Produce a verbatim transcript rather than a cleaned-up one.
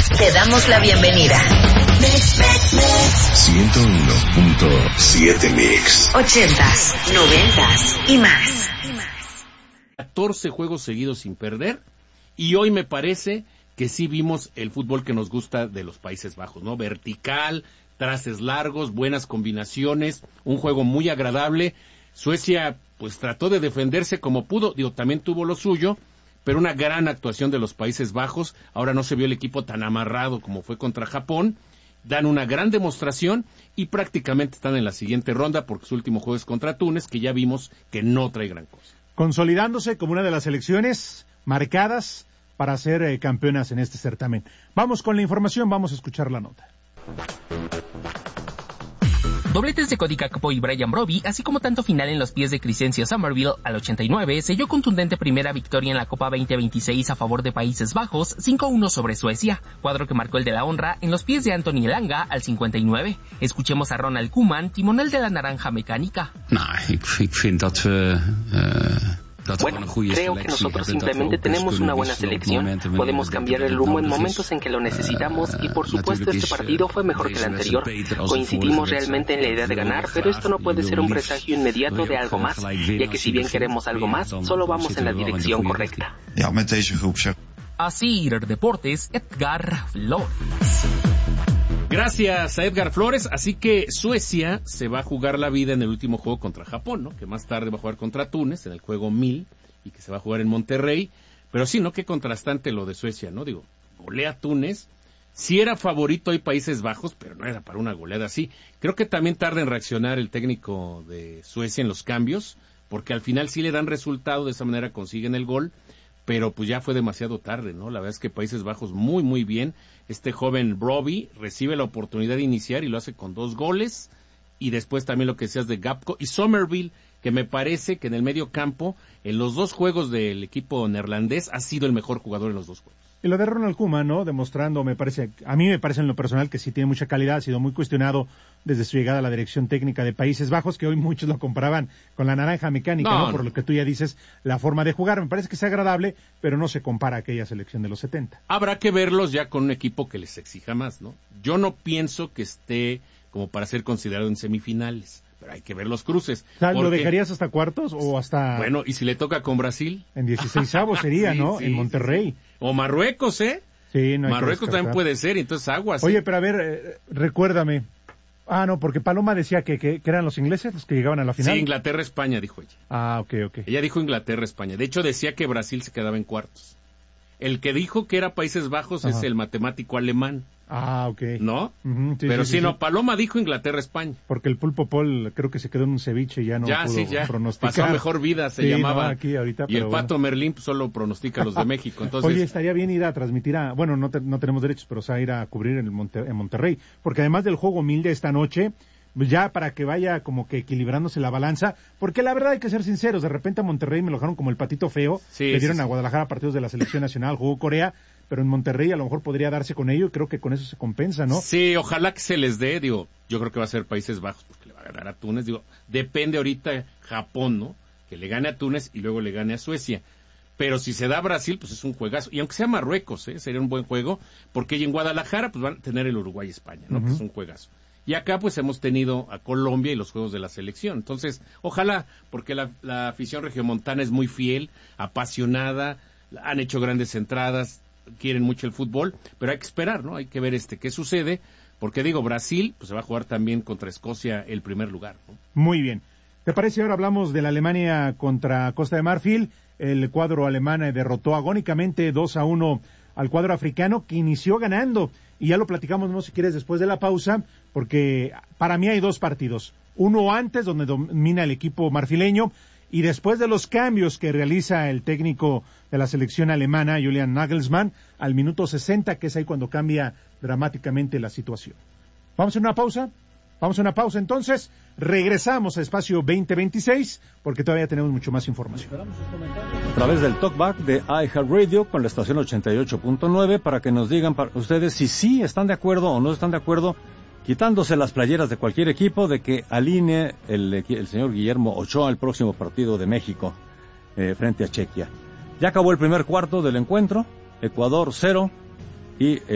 Te damos la bienvenida. ciento uno punto siete Mix. Ochentas, noventas y más. catorce juegos seguidos sin perder, y hoy me parece que sí vimos el fútbol que nos gusta de los Países Bajos, ¿no? Vertical, traces largos, buenas combinaciones, un juego muy agradable. Suecia pues trató de defenderse como pudo, digo, también tuvo lo suyo, pero una gran actuación de los Países Bajos. Ahora no se vio el equipo tan amarrado como fue contra Japón. Dan una gran demostración y prácticamente están en la siguiente ronda porque su último juego es contra Túnez, que ya vimos que no trae gran cosa. Consolidándose como una de las selecciones marcadas para ser eh, campeonas en este certamen. Vamos con la información, vamos a escuchar la nota. Dobletes de Cody Gakpo y Brian Brobby, así como tanto final en los pies de Crescencio Summerville al ochenta y nueve, selló contundente primera victoria en la Copa veinte veintiséis a favor de Países Bajos, cinco a uno sobre Suecia, cuadro que marcó el de la honra en los pies de Anthony Elanga al cincuenta y nueve. Escuchemos a Ronald Koeman, timonel de la Naranja Mecánica. Nou, ik, ik vind dat we... Uh... Bueno, creo que nosotros simplemente tenemos una buena selección, podemos cambiar el rumbo en momentos en que lo necesitamos y por supuesto este partido fue mejor que el anterior. Coincidimos realmente en la idea de ganar, pero esto no puede ser un presagio inmediato de algo más, ya que si bien queremos algo más, solo vamos en la dirección correcta. Así, Deportes, Edgar Flores. Gracias a Edgar Flores. Así que Suecia se va a jugar la vida en el último juego contra Japón, ¿no? Que más tarde va a jugar contra Túnez en el juego mil y que se va a jugar en Monterrey. Pero sí, ¿no? Qué contrastante lo de Suecia, ¿no? Digo, golea a Túnez. Sí era favorito hoy Países Bajos, pero no era para una goleada así. Creo que también tarda en reaccionar el técnico de Suecia en los cambios, porque al final sí le dan resultado, de esa manera consiguen el gol. Pero pues ya fue demasiado tarde, ¿no? La verdad es que Países Bajos muy, muy bien. Este joven Brobby recibe la oportunidad de iniciar y lo hace con dos goles. Y después también lo que decías de Gakpo y Summerville, que me parece que en el medio campo, en los dos juegos del equipo neerlandés, ha sido el mejor jugador en los dos juegos. Y lo de Ronald Koeman, ¿no? Demostrando, me parece, a mí me parece en lo personal que sí tiene mucha calidad, ha sido muy cuestionado desde su llegada a la dirección técnica de Países Bajos, que hoy muchos lo comparaban con la Naranja Mecánica, ¿no? ¿no? Por lo que tú ya dices, la forma de jugar, me parece que es agradable, pero no se compara a aquella selección de los setenta. Habrá que verlos ya con un equipo que les exija más, ¿no? Yo no pienso que esté como para ser considerado en semifinales, pero hay que ver los cruces. O sea, porque... ¿lo dejarías hasta cuartos o hasta...? Bueno, ¿y si le toca con Brasil? En dieciseisavos sería, sí, ¿no? Sí, en Monterrey. Sí, sí. O Marruecos, ¿eh? Sí, no hay Marruecos también puede ser, entonces aguas. Oye, ¿eh? pero a ver, eh, recuérdame. Ah, no, porque Paloma decía que, que, que eran los ingleses los que llegaban a la final. Sí, Inglaterra-España, dijo ella. Ah, ok, ok. Ella dijo Inglaterra-España. De hecho, decía que Brasil se quedaba en cuartos. El que dijo que era Países Bajos Ajá. es el matemático alemán. Ah, ok. ¿No? Uh-huh, sí, Pero sí, sí, sí, no, sí. Paloma dijo Inglaterra-España. Porque el Pulpo Paul creo que se quedó en un ceviche y ya no ya, pudo sí, ya. pronosticar. Pasó mejor vida, se sí, llamaba. No, aquí ahorita, y el bueno. Pato Merlín pues, solo pronostica a los de México. Entonces... Oye, estaría bien ir a transmitir a... Bueno, no, te, no tenemos derechos, pero o sea, ir a cubrir en, el Monte, en Monterrey. Porque además del juego mil de esta noche... ya para que vaya como que equilibrándose la balanza, porque la verdad hay que ser sinceros, de repente a Monterrey me lo dejaron como el patito feo, sí, le dieron sí, a sí. Guadalajara partidos de la selección nacional, jugó Corea, pero en Monterrey a lo mejor podría darse con ello y creo que con eso se compensa, ¿no? Sí, ojalá que se les dé, digo, yo creo que va a ser Países Bajos porque le va a ganar a Túnez, digo, depende ahorita Japón, ¿no? Que le gane a Túnez y luego le gane a Suecia. Pero si se da a Brasil, pues es un juegazo. Y aunque sea Marruecos, ¿eh? Sería un buen juego, porque en Guadalajara pues van a tener el Uruguay y España, ¿no? Uh-huh. Que es un juegazo. Y acá pues hemos tenido a Colombia y los juegos de la selección. Entonces, ojalá, porque la, la afición regiomontana es muy fiel, apasionada, han hecho grandes entradas, quieren mucho el fútbol, pero hay que esperar, ¿no? Hay que ver este qué sucede, porque digo, Brasil pues se va a jugar también contra Escocia el primer lugar, ¿no? Muy bien. ¿Te parece? Ahora hablamos de la Alemania contra Costa de Marfil. El cuadro alemán derrotó agónicamente dos a uno al cuadro africano, que inició ganando. Y ya lo platicamos, no sé si quieres, después de la pausa, porque para mí hay dos partidos. Uno antes, donde domina el equipo marfileño, y después de los cambios que realiza el técnico de la selección alemana, Julian Nagelsmann, al minuto sesenta, que es ahí cuando cambia dramáticamente la situación. ¿Vamos a una pausa? Vamos a una pausa entonces, regresamos a Espacio veinte veintiséis, porque todavía tenemos mucho más información. A través del talkback de iHeartRadio con la estación ochenta y ocho punto nueve para que nos digan para ustedes si sí están de acuerdo o no están de acuerdo, quitándose las playeras de cualquier equipo, de que alinee el, el señor Guillermo Ochoa el próximo partido de México eh, frente a Chequia. Ya acabó el primer cuarto del encuentro, Ecuador cero y... Eh,